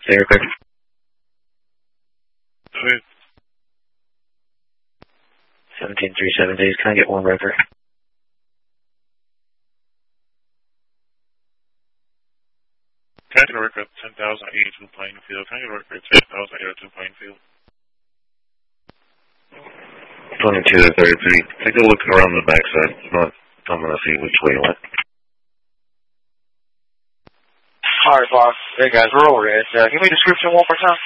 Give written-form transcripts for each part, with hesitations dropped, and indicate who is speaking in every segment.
Speaker 1: Say real quick.
Speaker 2: Okay.
Speaker 1: 1737 days. Can I get one record?
Speaker 2: Can I get a record 10,082 Plainfield? Can I get a record 10,082 Plainfield?
Speaker 1: 22 to 33. Take a look around the backside. I'm going to see which way it went.
Speaker 3: Alright, boss. Hey, guys, we're over it. Give me a description one more time.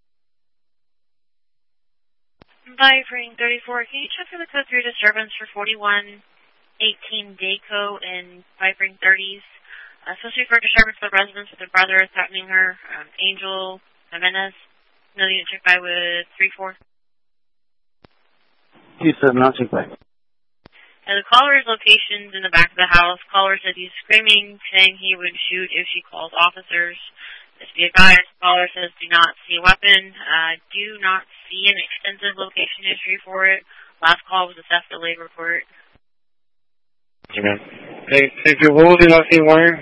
Speaker 4: Vibrating 34. Can you check for the code 3 disturbance for 4118 Dayco in Vibrating 30s? Especially for disturbance of the residence with her brother threatening her, Angel Jimenez. No unit check by with 3-4.
Speaker 3: He said nothing back.
Speaker 4: The caller's location's in the back of the house. Caller says he's screaming, saying he would shoot if she calls officers. Just be advised, caller says do not see a weapon. Do not see an extensive location history for it. Last call was a theft delay report.
Speaker 1: Amen.
Speaker 3: Hey, if you're holding nothing wire.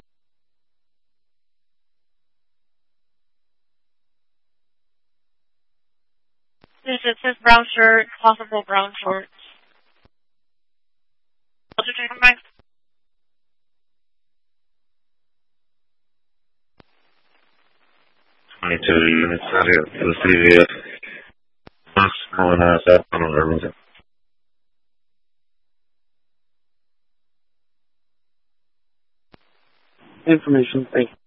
Speaker 4: It says brown shirt, possible brown shorts. What's your check back?
Speaker 1: Units out here to the CVS. What's going on south on Irvington?
Speaker 3: Information, thank you.